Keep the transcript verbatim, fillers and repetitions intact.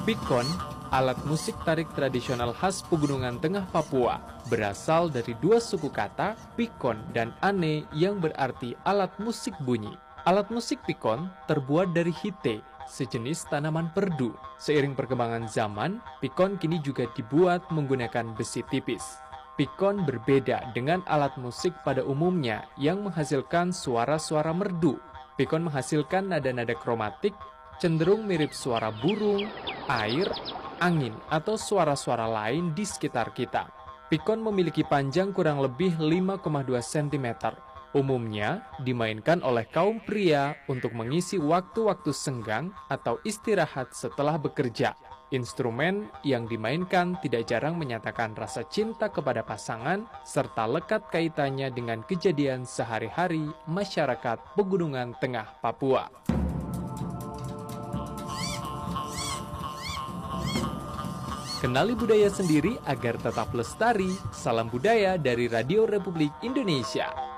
Pikon, alat musik tarik tradisional khas Pegunungan Tengah Papua, berasal dari dua suku kata, pikon dan ane yang berarti alat musik bunyi. Alat musik pikon terbuat dari hite, sejenis tanaman perdu. Seiring perkembangan zaman, pikon kini juga dibuat menggunakan besi tipis. Pikon berbeda dengan alat musik pada umumnya yang menghasilkan suara-suara merdu. Pikon menghasilkan nada-nada kromatik, cenderung mirip suara burung, air, angin, atau suara-suara lain di sekitar kita. Pikon memiliki panjang kurang lebih lima koma dua sentimeter. Umumnya dimainkan oleh kaum pria untuk mengisi waktu-waktu senggang atau istirahat setelah bekerja. Instrumen yang dimainkan tidak jarang menyatakan rasa cinta kepada pasangan serta lekat kaitannya dengan kejadian sehari-hari masyarakat Pegunungan Tengah Papua. Kenali budaya sendiri agar tetap lestari. Salam budaya dari Radio Republik Indonesia.